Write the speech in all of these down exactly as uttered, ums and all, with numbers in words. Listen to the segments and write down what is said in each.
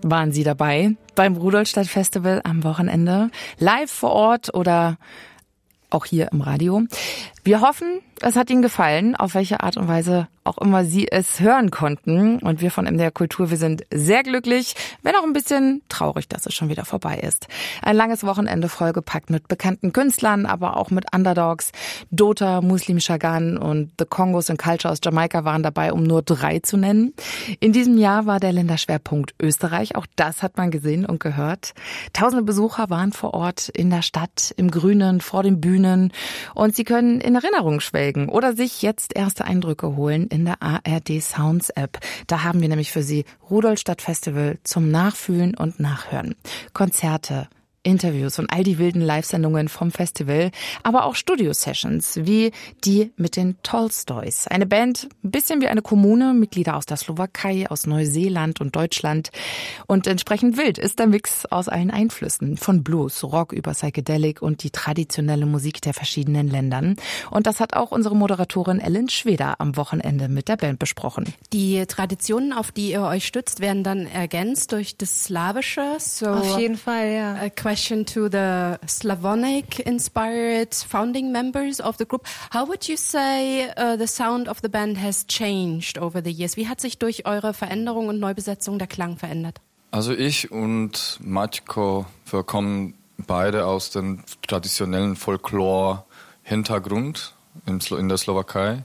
waren Sie dabei beim Rudolstadt Festival am Wochenende? Live vor Ort oder auch hier im Radio? Wir hoffen, es hat Ihnen gefallen, auf welche Art und Weise auch immer Sie es hören konnten. Und wir von M D R Kultur, wir sind sehr glücklich, wenn auch ein bisschen traurig, dass es schon wieder vorbei ist. Ein langes Wochenende vollgepackt mit bekannten Künstlern, aber auch mit Underdogs. Dota, Muslim Shagan und The Congos and Culture aus Jamaika waren dabei, um nur drei zu nennen. In diesem Jahr war der Länderschwerpunkt Österreich. Auch das hat man gesehen und gehört. Tausende Besucher waren vor Ort in der Stadt, im Grünen, vor den Bühnen. Und Sie können in Erinnerung schwelgen oder sich jetzt erste Eindrücke holen in der A R D Sounds App. Da haben wir nämlich für Sie Rudolstadt Festival zum Nachfühlen und Nachhören. Konzerte, Interviews und all die wilden Live-Sendungen vom Festival, aber auch Studio-Sessions wie die mit den Tolstoys. Eine Band, ein bisschen wie eine Kommune, Mitglieder aus der Slowakei, aus Neuseeland und Deutschland. Und entsprechend wild ist der Mix aus allen Einflüssen, von Blues, Rock über Psychedelic und die traditionelle Musik der verschiedenen Ländern. Und das hat auch unsere Moderatorin Ellen Schweder am Wochenende mit der Band besprochen. Die Traditionen, auf die ihr euch stützt, werden dann ergänzt durch das Slawische. So auf jeden Fall, ja. Question to the Slavonic-inspired founding members of the group. How would you say uh, the sound of the band has changed over the years? Wie hat sich durch eure Veränderung und Neubesetzung der Klang verändert? Also ich und Maćko, wir kommen beide aus dem traditionellen Folklore-Hintergrund in der Slowakei.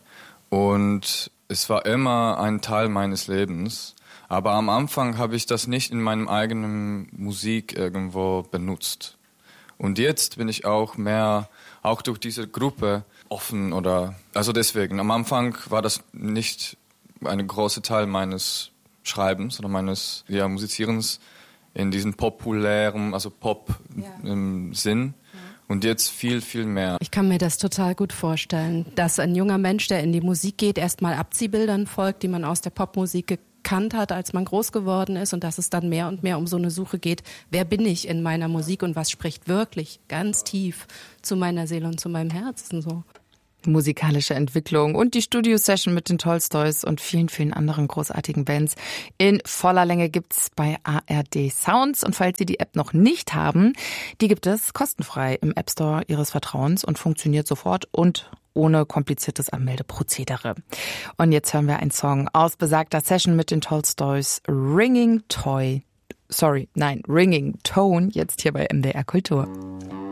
Und es war immer ein Teil meines Lebens. Aber am Anfang habe ich das nicht in meinem eigenen Musik irgendwo benutzt. Und jetzt bin ich auch mehr, auch durch diese Gruppe offen oder, also deswegen. Am Anfang war das nicht ein großer Teil meines Schreibens oder meines ja, Musizierens in diesem populären, also Pop ja. im Sinn. Und jetzt viel, viel mehr. Ich kann mir das total gut vorstellen, dass ein junger Mensch, der in die Musik geht, erstmal Abziehbildern folgt, die man aus der Popmusik gekannt hat, als man groß geworden ist, und dass es dann mehr und mehr um so eine Suche geht, wer bin ich in meiner Musik und was spricht wirklich ganz tief zu meiner Seele und zu meinem Herzen so. Musikalische Entwicklung und die Studio-Session mit den Tolstoys und vielen, vielen anderen großartigen Bands in voller Länge gibt's bei A R D Sounds. Und falls Sie die App noch nicht haben, die gibt es kostenfrei im App Store Ihres Vertrauens und funktioniert sofort und ohne kompliziertes Anmeldeprozedere. Und jetzt hören wir einen Song aus besagter Session mit den Tolstoys, Ringing Toy. Sorry, nein, Ringing Tone, jetzt hier bei M D R Kultur.